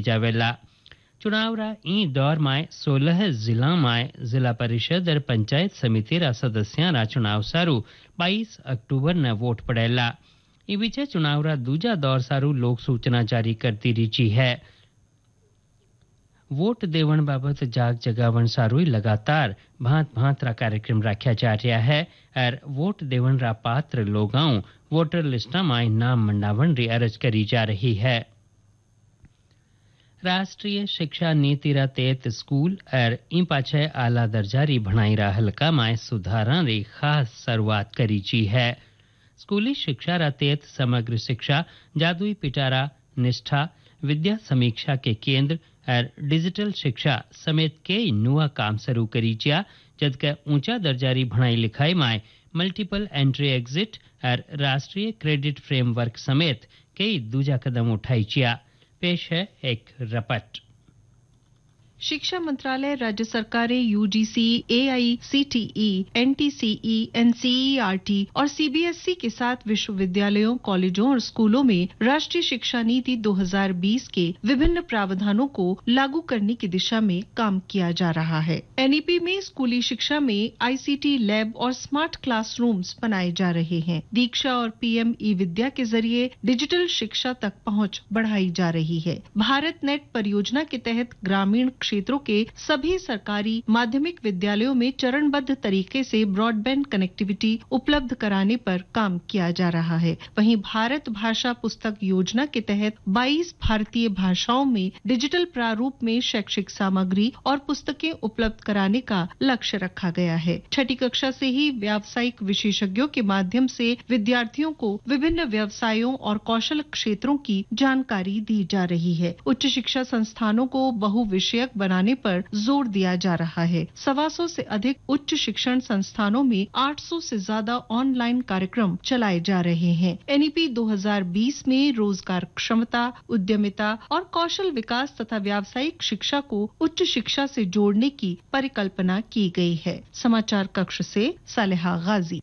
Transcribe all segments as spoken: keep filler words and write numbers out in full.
जावेला। चुनाव रा ई दौर में सोलह जिला में जिला परिषद और पंचायत समिति रा सदस्या रा चुनाव सारू बाईस अक्टूबर न वोट पड़ेला। ई बीचे चुनाव रा दूजा दौर सारू लोक सूचना जारी करती रीची है। वोट देवण बाबत जाग जगावण सारू लगातार भांत भांत रा कार्यक्रम रखा जा रहा है और वोट देवण रा पात्र लोगाओं वोटर लिस्टा में नाम मंडावण री अर्ज करी जा रही है। राष्ट्रीय शिक्षा नीति रा तहत स्कूल और ई पाछे आला दर्जा री भणाई रा हलका में सुधारा री खास शुरुआत करी जी है। स्कूली शिक्षा रा तहत समग्र शिक्षा, जादुई पिटारा, निष्ठा, विद्या समीक्षा के केंद्र और डिजिटल शिक्षा समेत कई नुआ काम शुरू करी जिया, जबकि ऊंचा दर्जारी भणाई लिखाई में मल्टीपल एंट्री एग्जिट और राष्ट्रीय क्रेडिट फ्रेमवर्क समेत कई दूजा कदम उठाई जिया। पेश है एक रपट। शिक्षा मंत्रालय, राज्य सरकारें, यूजीसी, एआईसीटीई, एनटीसीई, एनसीईआरटी और सीबीएसई के साथ विश्वविद्यालयों, कॉलेजों और स्कूलों में राष्ट्रीय शिक्षा नीति दो हज़ार बीस के विभिन्न प्रावधानों को लागू करने की दिशा में काम किया जा रहा है। एनईपी में स्कूली शिक्षा में आईसीटी लैब और स्मार्ट क्लासरूम्स बनाए जा रहे हैं। दीक्षा और पीएम ई विद्या के जरिए डिजिटल शिक्षा तक पहुंच बढ़ाई जा रही है। भारत नेट परियोजना के तहत ग्रामीण क्षेत्रों के सभी सरकारी माध्यमिक विद्यालयों में चरणबद्ध तरीके से ब्रॉडबैंड कनेक्टिविटी उपलब्ध कराने पर काम किया जा रहा है। वहीं भारत भाषा पुस्तक योजना के तहत बाईस भारतीय भाषाओं में डिजिटल प्रारूप में शैक्षिक सामग्री और पुस्तकें उपलब्ध कराने का लक्ष्य रखा गया है। छठी कक्षा से ही व्यावसायिक विशेषज्ञों के माध्यम से विद्यार्थियों को विभिन्न व्यवसायों और कौशल क्षेत्रों की जानकारी दी जा रही है। उच्च शिक्षा संस्थानों को बहुविषयक बनाने पर जोर दिया जा रहा है। सवा सौ से अधिक उच्च शिक्षण संस्थानों में आठ सौ से ज्यादा ऑनलाइन कार्यक्रम चलाए जा रहे हैं। एनईपी दो हज़ार बीस में रोजगार क्षमता, उद्यमिता और कौशल विकास तथा व्यावसायिक शिक्षा को उच्च शिक्षा से जोड़ने की परिकल्पना की गई है। समाचार कक्ष से सालेहा गाजी।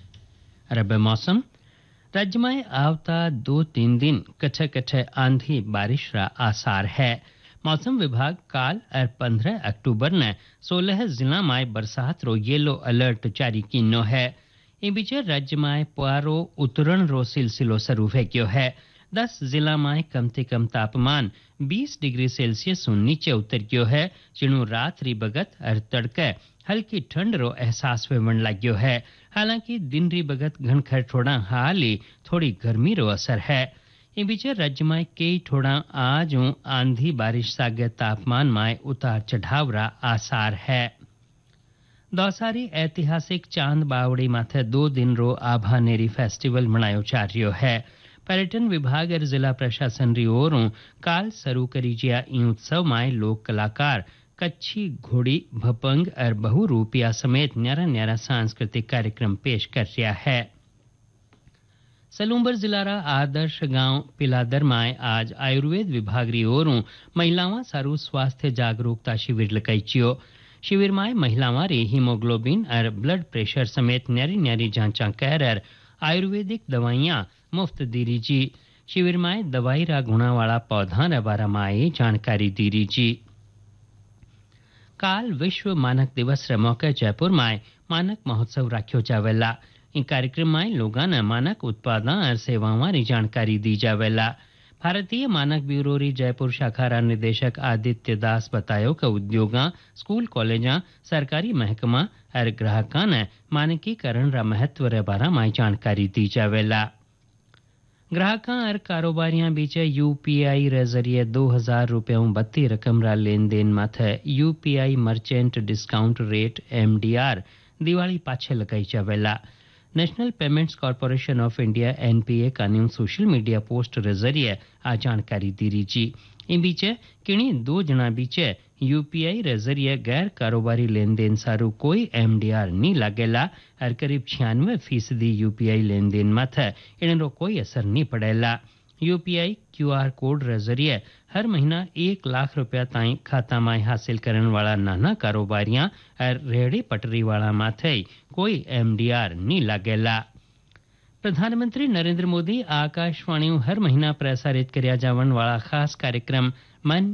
अरब मौसम राज्य में आवता दो तीन दिन कच्छ कच्छ आंधी बारिश रा आसार है। मौसम विभाग काल और पंद्रह अक्टूबर ने सोलह जिला में बरसात रो येलो अलर्ट जारी किनो है। इन बीचे राज्य में पुआरो उतरण रो सिलसिलो शुरू है क्यों है। दस जिला में कम से कम तापमान बीस डिग्री सेल्सियस नीचे उतर गयो है। जिणु रात री बगत और तड़के हल्की ठंड रो एहसास होवन लाग्यो है। हालांकि दिन री बगत घनखर थोड़ा हाली थोड़ी गर्मी रो असर है। इन बीच राज्य में कई थोड़ा आज आंधी बारिश सागे तापमान में उतार चढ़ाव रा आसार है। दौसारी ऐतिहासिक चांद बावड़ी माथे दो दिन रो आभानेरी फेस्टिवल मनायो जा रह्यो है। पर्यटन विभाग और जिला प्रशासन री ओरों काल शुरू करी जिया ई उत्सव में लोक कलाकार कच्छी घोड़ी, भपंग और बहुरूपिया समेत न्यारा न्यारा सांस्कृतिक कार्यक्रम पेश कर रहा है। सलूम्बर जिला रा आदर्श गांव पिलादर में आज आयुर्वेद विभाग री ओरों महिलावां सारू स्वास्थ्य जागरूकता शिविर लगाईचियो। शिविर में महिलावां रे हीमोग्लोबिन और ब्लड प्रेशर समेत न्यारी न्यारी जांचा कर आयुर्वेदिक दवाइयां मुफ्त दीरी जी। शिविर में दवाई रा गुणावाला पौधा रे बारे में जानकारी दीरी जी। काल विश्व मानक दिवस रे मौके जयपुर में मानक महोत्सव राख्यो जावेला। इन कार्यक्रम में लोगों ने मानक उत्पादों और सेवाओं की जानकारी दी जावेला। भारतीय मानक ब्यूरो री जयपुर शाखा रा निदेशक आदित्य दास बतायो कि उद्योगां, स्कूल, कॉलेजां, सरकारी महकमा और ग्राहकां ने मानकीकरण रा महत्व रे बारे में जानकारी दी जावेला। ग्राहकां और कारोबारियां बीच यूपीआई रे जरिए दो हजार रुपया बत्ती रकम रा लेन देन माथे UPI merchant discount rate MDR Diwali पाछे लगाई जावेला। National payments corporation of India NPA कानून सोशल मीडिया पोस्ट रे जरिए आ जानकारी दी रही जी। इन बीचे किणी दो जना बीचे यूपीआई रे जरिए गैर कारोबारी लेन देन सारू कोई एमडीआर नहीं लागेला और करीब छियानवे फीसदी यूपीआई लेन देन माथे इनरो कोई असर नहीं पड़ेला। यूपीआई क्यूआर कोड रे जरिए हर महीना एक लाख रुपया ताई खाता में हासिल करने वाला नाना कारोबारियां और रेहड़ी पटरी वाला माथे कोई एमडीआर नहीं लागेला। प्रधानमंत्री नरेंद्र मोदी आकाशवाणी हर महीना प्रसारित कर्या जावन वाला खास कार्यक्रम मन